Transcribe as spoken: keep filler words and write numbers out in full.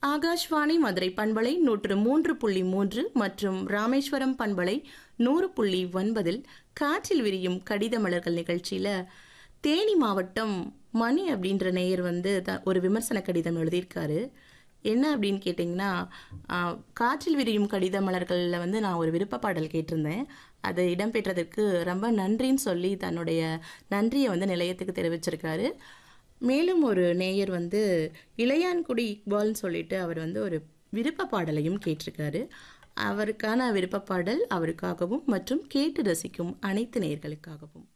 ஆகாஷ்வாணி மதுரை பண்பலை நூற்று மூன்று புள்ளி மூன்று மற்றும் ராமேஸ்வரம் பண்பலை நூறு புள்ளி ஒன்பதில் காற்றில் விரியும் கடித மலர்கள் நிகழ்ச்சியில தேனி மாவட்டம் மணி அப்படின்ற நேயர் வந்து த- ஒரு விமர்சன கடிதம் எழுதியிருக்காரு. என்ன அப்படின்னு கேட்டிங்கன்னா, ஆ, காற்றில் விரியும் கடித மலர்களில் வந்து நான் ஒரு விருப்ப பாடல் கேட்டிருந்தேன். அது இடம்பெற்றதற்கு ரொம்ப நன்றின்னு சொல்லி தன்னுடைய நன்றியை வந்து நிலையத்துக்கு தெரிவிச்சிருக்காரு. மேலும் ஒரு நேயர் வந்து இளையான்குடி இக்பால்னு சொல்லிட்டு அவர் வந்து ஒரு விருப்ப பாடலையும் கேட்டிருக்காரு. அவருக்கான விருப்ப பாடல் அவருக்காகவும் மற்றும் கேட்டு ரசிக்கும் அனைத்து நேயர்களுக்காகவும்.